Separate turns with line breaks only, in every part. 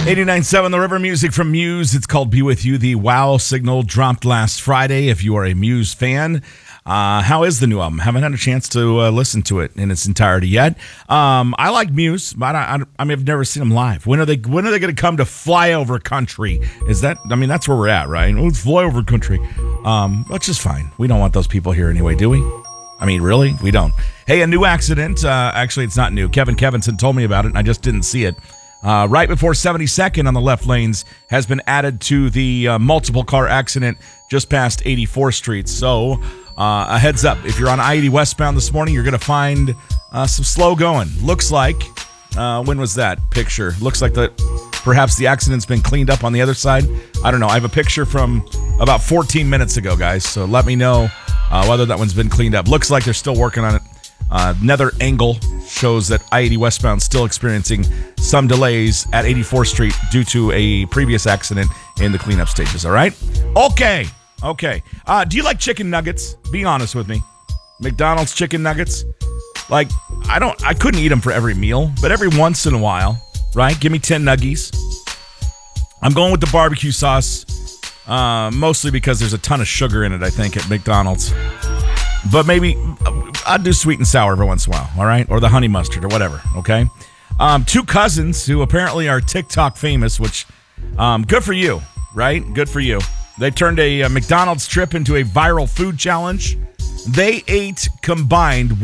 89.7 The River, music from Muse. It's called Be With You. The Wow signal dropped last Friday if you are a Muse fan. How is the new album? Haven't had a chance to listen to it in its entirety yet. I like Muse, but I've never seen them live. When are they going to come to Flyover Country? That's where we're at, right? Oh, it's Flyover Country. Which is fine. We don't want those people here anyway, do we? I mean, really? We don't. Hey, a new accident. Actually, it's not new. Kevin Kevinson told me about it, and I just didn't see it. Right before 72nd on the left lanes has been added to the multiple car accident just past 84th Street. So a heads up, if you're on I-80 westbound this morning, you're going to find some slow going. Looks like, when was that picture? Looks like perhaps the accident's been cleaned up on the other side. I don't know. I have a picture from about 14 minutes ago, guys. So let me know whether that one's been cleaned up. Looks like they're still working on it. Another angle shows that I-80 westbound still experiencing some delays at 84th Street due to a previous accident in the cleanup stages. All right? Okay. Do you like chicken nuggets? Be honest with me. McDonald's chicken nuggets? Like, I couldn't eat them for every meal, but every once in a while, right? Give me 10 nuggies. I'm going with the barbecue sauce, mostly because there's a ton of sugar in it, I think, at McDonald's. But maybe I'd do sweet and sour every once in a while, all right? Or the honey mustard or whatever, okay? Two cousins who apparently are TikTok famous, which, good for you, right? Good for you. They turned a McDonald's trip into a viral food challenge. They ate combined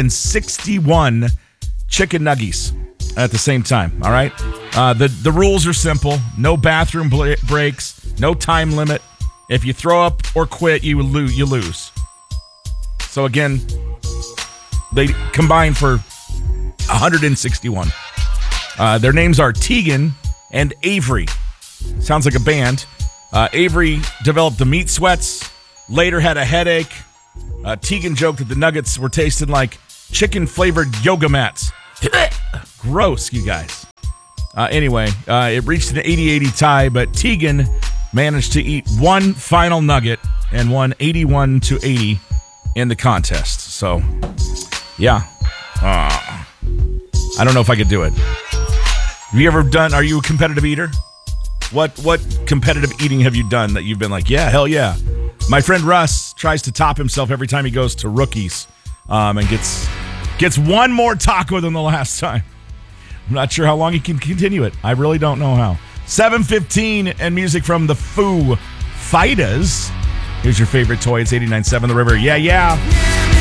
161 chicken nuggies at the same time, all right? The rules are simple. No bathroom breaks, no time limit. If you throw up or quit, you lose. So again, they combined for 161. Their names are Tegan and Avery. Sounds like a band. Avery developed the meat sweats, later had a headache. Tegan joked that the nuggets were tasting like chicken-flavored yoga mats. Gross, you guys. Anyway, it reached an 80-80 tie, but Tegan managed to eat one final nugget and won 81-80 in the contest. So, yeah. I don't know if I could do it. Have you ever done, are you a competitive eater? What competitive eating have you done that you've been like, yeah, hell yeah? My friend Russ tries to top himself every time he goes to Rookies and gets one more taco than the last time. I'm not sure how long he can continue it. I really don't know how. 7:15 and music from the Foo Fighters. Here's your favorite toy. It's 89.7 The River. Yeah.